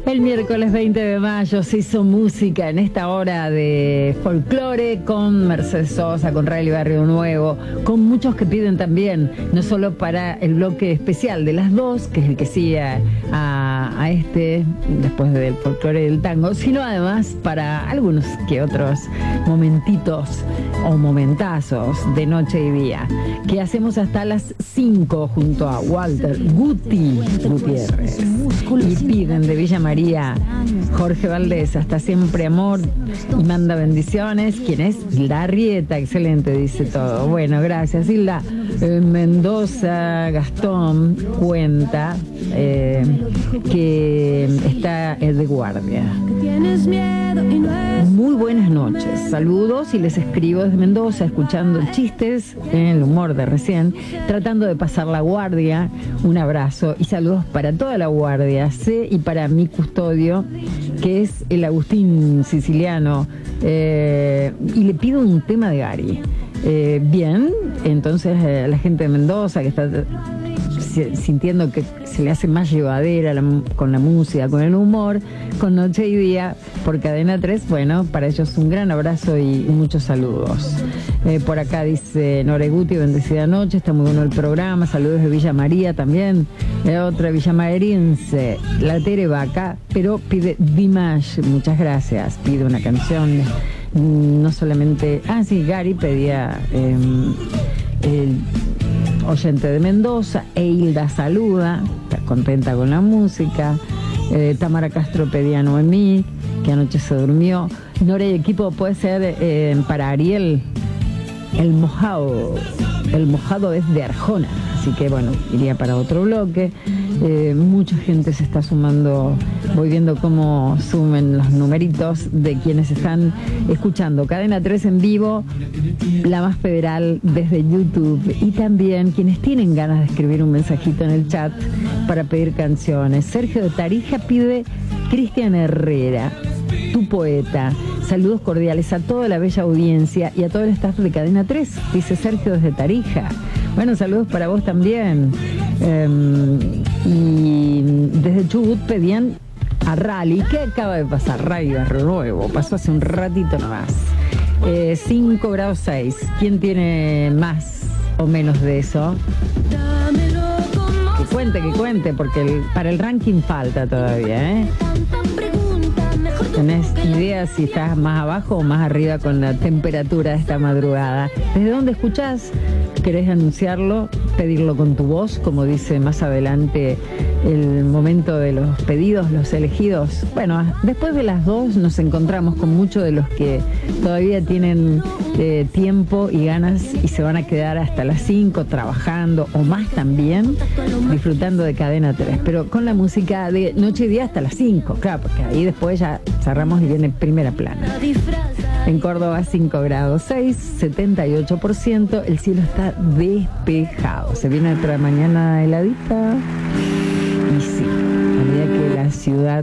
El miércoles 20 de mayo se hizo música en esta hora de folclore con Mercedes Sosa, con Riley Barrio Nuevo, con muchos que piden también, no solo para el bloque especial de las dos, que es el que sigue a este, después del folclore y del tango, sino además para algunos que otros momentitos o momentazos de noche y día, que hacemos hasta las 5 junto a Walter Gutiérrez. Y piden de Villa María Jorge Valdés, hasta siempre amor, y manda bendiciones. ¿Quién es? Hilda Arrieta, excelente, dice todo. Bueno, gracias, Hilda. Mendoza Gastón cuenta que está de guardia. Muy buenas noches, saludos, y les escribo desde Mendoza, escuchando chistes en el humor de recién, tratando de pasar la guardia. Un abrazo y saludos para toda la guardia C y para mi custodio, que es el Agustín Siciliano, y le pido un tema de Gary. Bien, entonces la gente de Mendoza que está sintiendo que se le hace más llevadera con la música, con el humor, con Noche y Día por Cadena 3, bueno, para ellos un gran abrazo y muchos saludos. Por acá dice Noreguti, bendecida noche, está muy bueno el programa, saludos de Villa María también, otra villamariense, la Tere Vaca, pero pide Dimash, muchas gracias, pide una canción, no solamente, sí, Gary pedía el oyente de Mendoza, Hilda saluda, está contenta con la música, Tamara Castro pedía Noemí, que anoche se durmió. Nora y equipo, puede ser para Ariel, el mojado es de Arjona, así que bueno, iría para otro bloque. Mucha gente se está sumando, voy viendo cómo sumen los numeritos de quienes están escuchando Cadena 3 en vivo, la más federal desde YouTube, y también quienes tienen ganas de escribir un mensajito en el chat para pedir canciones. Sergio de Tarija pide Cristian Herrera, Tu Poeta. Saludos cordiales a toda la bella audiencia y a todo el staff de Cadena 3, dice Sergio desde Tarija. Bueno, saludos para vos también. Y desde Chubut pedían a Rally. ¿Qué acaba de pasar? Ray Barrio Nuevo. Pasó hace un ratito nomás. 5 grados 6. ¿Quién tiene más o menos de eso? Que cuente, porque para el ranking falta todavía, ¿eh? ¿Tenés idea si estás más abajo o más arriba con la temperatura de esta madrugada? ¿Desde dónde escuchás? ¿Querés anunciarlo? Pedirlo con tu voz, como dice más adelante el momento de los pedidos, los elegidos. Bueno, después de las 2 nos encontramos con muchos de los que todavía tienen tiempo y ganas y se van a quedar hasta las 5 trabajando o más también, disfrutando de Cadena 3, pero con la música de Noche y Día hasta las 5, claro, porque ahí después ya cerramos y viene Primera Plana. En Córdoba 5 grados 6, 78%, el cielo está despejado. Se viene otra mañana heladita. Y sí, a medida que la ciudad,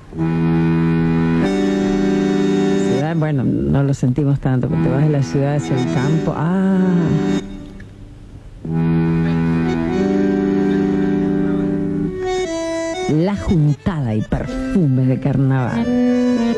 bueno, no lo sentimos tanto, porque te vas de la ciudad hacia el campo. La juntada y perfumes de carnaval.